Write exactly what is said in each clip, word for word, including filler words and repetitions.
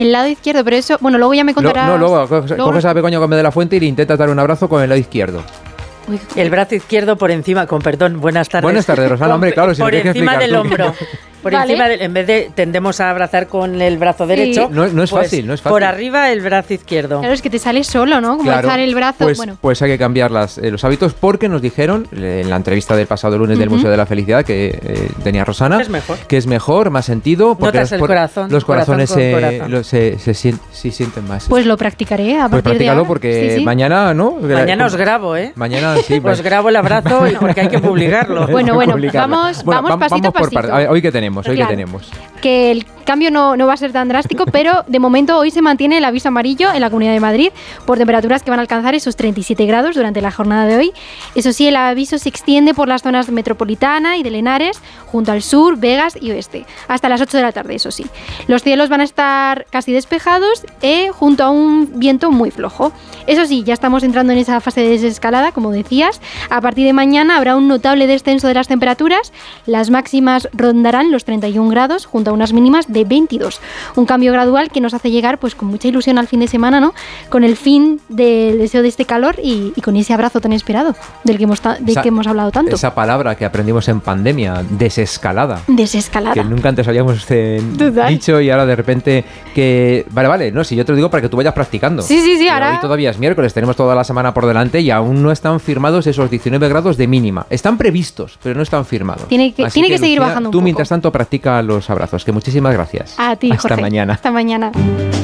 El lado izquierdo, pero eso, bueno, luego ya me contarás. Lo, no, luego coges, luego... coges a Begoña Gómez de la Fuente y le intentas dar un abrazo con el lado izquierdo. Uy, el brazo izquierdo por encima, con perdón, buenas tardes. Buenas tardes, Rosana, hombre, claro, si por encima del tú. hombro. Por vale. encima, de, en vez de tendemos a abrazar con el brazo derecho. Sí. No, no es pues, fácil, no es fácil. Por arriba el brazo izquierdo. Claro, es que te sale solo, ¿no? Como claro, alzar el brazo. Pues, bueno. pues hay que cambiar las, eh, los hábitos porque nos dijeron en la entrevista del pasado lunes del uh-huh. Museo de la Felicidad que eh, tenía Rosana. Es mejor. Que es mejor, más sentido. Porque Notas el por, corazón. Los corazones corazón se, corazón. Lo, se, se, se, se sienten más. Pues lo practicaré a pues partir de ahora. porque sí, sí. mañana, ¿no? Mañana os grabo, ¿eh? Mañana sí. Pues os grabo el abrazo porque hay que publicarlo. Bueno, bueno, vamos, bueno, vamos pasito a pasito. Por a ver, hoy que tenemos, hoy claro. que tenemos. Que el cambio no, no va a ser tan drástico, pero de momento hoy se mantiene el aviso amarillo en la Comunidad de Madrid por temperaturas que van a alcanzar esos treinta y siete grados durante la jornada de hoy. Eso sí, el aviso se extiende por las zonas metropolitana y de Henares, junto al sur, Vegas y oeste, hasta las ocho de la tarde, eso sí. Los cielos van a estar casi despejados eh, junto a un viento muy flojo. Eso sí, ya estamos entrando en esa fase de desescalada, como decías. A partir de mañana habrá un notable descenso de las temperaturas. Las máximas rondarán los treinta y un grados, junto a unas mínimas de veintidós. Un cambio gradual que nos hace llegar pues con mucha ilusión al fin de semana, ¿no? Con el fin del deseo de este calor y, y con ese abrazo tan esperado del que hemos, ta- del esa, que hemos hablado tanto. Esa palabra que aprendimos en pandemia, desescalada. Desescalada. Que nunca antes habíamos eh, dicho y ahora de repente que... Vale, vale, no, si yo te lo digo para que tú vayas practicando. Sí, sí, sí, Pero ahora... hoy todavía es miércoles, tenemos toda la semana por delante y aún no están firmados esos diecinueve grados de mínima. Están previstos, pero no están firmados. Tiene que, tiene que, que seguir Lucía, bajando un tú, poco. Tú, mientras tanto, practica los abrazos. Que muchísimas gracias. A ti, Hasta Jorge. mañana. Hasta mañana.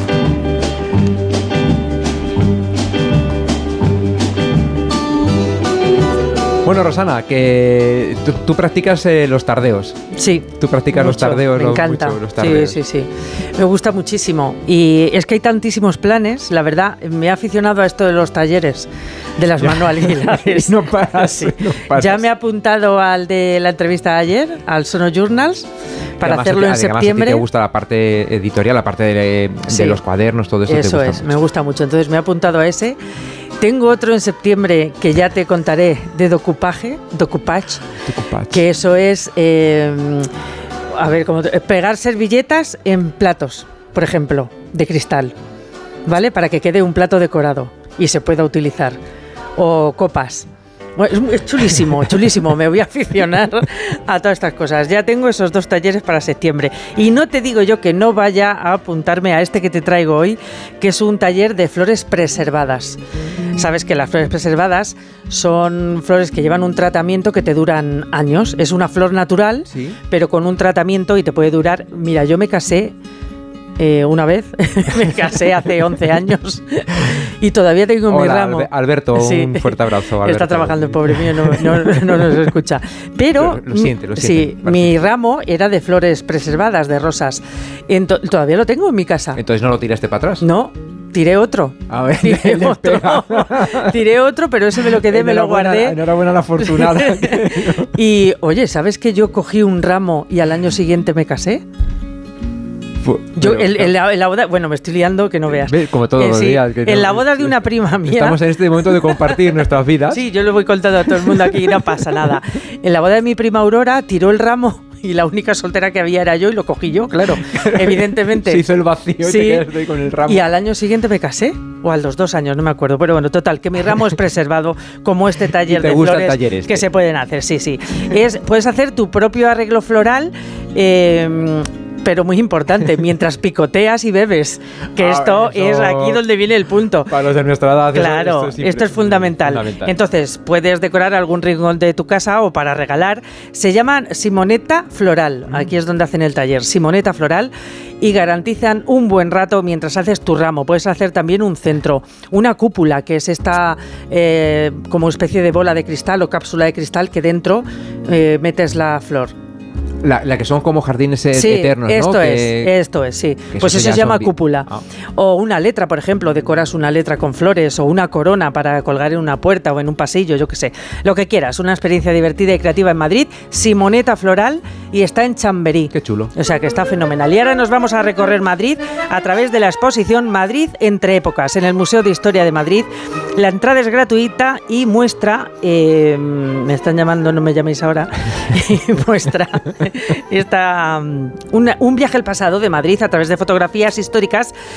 Bueno, Rosana, que tú, tú practicas eh, los tardeos. Sí. Tú practicas mucho, los tardeos. Me encanta. Mucho, los tardeos. Sí, sí, sí. Me gusta muchísimo. Y es que hay tantísimos planes. La verdad, me he aficionado a esto de los talleres de las manualidades. no paras, sí. no paras. Ya me he apuntado al de la entrevista de ayer, al Sono Journals, para además, hacerlo en además, septiembre. A ti te gusta la parte editorial, la parte de, sí. de los cuadernos, todo eso. Eso te gusta es, mucho. me gusta mucho. Entonces me he apuntado a ese. Tengo otro en septiembre que ya te contaré de decoupage, decoupage, decoupage. que eso es, eh, a ver, como pegar servilletas en platos, por ejemplo, de cristal, ¿vale? Para que quede un plato decorado y se pueda utilizar. O copas. Bueno, es chulísimo, chulísimo. Me voy a aficionar a todas estas cosas. Ya tengo esos dos talleres para septiembre. Y no te digo yo que no vaya a apuntarme a este que te traigo hoy, que es un taller de flores preservadas. Sabes que las flores preservadas son flores que llevan un tratamiento que te duran años. Es una flor natural, ¿sí? Pero con un tratamiento y te puede durar... Mira, yo me casé... Eh, una vez, me casé hace once años y todavía tengo Hola, mi ramo. Alberto, sí. Un fuerte abrazo. Alberto. Está trabajando el pobre mío, no, no, no nos escucha. Pero, lo, lo siente, lo siente. Sí, Perfecto. Mi ramo era de flores preservadas, de rosas. Ento- todavía lo tengo en mi casa. Entonces no lo tiraste para atrás. No. Tiré otro. A ver, tiré otro. Tiré otro, pero ese me lo quedé, me lo guardé. Enhorabuena la afortunada. Y, oye, ¿sabes que yo cogí un ramo y al año siguiente me casé? Yo, pero, en, en, la, en la boda, bueno, me estoy liando que no veas. Como todos eh, los sí, días. Que en no, la boda de una prima mía. Estamos en este momento de compartir nuestras vidas. Sí, yo lo voy contando a todo el mundo aquí y no pasa nada. En la boda de mi prima Aurora tiró el ramo y la única soltera que había era yo y lo cogí yo, claro, evidentemente. Se hizo el vacío sí, y te quedaste ahí con el ramo. Y al año siguiente me casé, o a los dos años, no me acuerdo, pero bueno, total, que mi ramo es preservado como este taller te de gusta flores el taller este. Que se pueden hacer, sí, sí. Es, puedes hacer tu propio arreglo floral, eh, pero muy importante, mientras picoteas y bebes, que ah, esto eso, es aquí donde viene el punto. Para los de nuestra edad. Claro, esto es, esto es fundamental. fundamental. Entonces, puedes decorar algún rincón de tu casa o para regalar. Se llaman Simonetta Floral, aquí es donde hacen el taller, Simonetta Floral, y garantizan un buen rato mientras haces tu ramo. Puedes hacer también un centro, una cúpula, que es esta eh, como especie de bola de cristal o cápsula de cristal que dentro eh, metes la flor. La, la que son como jardines sí, eternos, esto ¿no? es, que, esto es, sí. Pues eso eso se llama bi- cúpula. Ah. O una letra, por ejemplo, decoras una letra con flores o una corona para colgar en una puerta o en un pasillo, yo qué sé. Lo que quieras, una experiencia divertida y creativa en Madrid, Simonetta Floral, y está en Chamberí. Qué chulo. O sea que está fenomenal. Y ahora nos vamos a recorrer Madrid a través de la exposición Madrid entre épocas, en el Museo de Historia de Madrid. La entrada es gratuita y muestra, eh, me están llamando, no me llaméis ahora, y muestra esta, um, una, un viaje al pasado de Madrid a través de fotografías históricas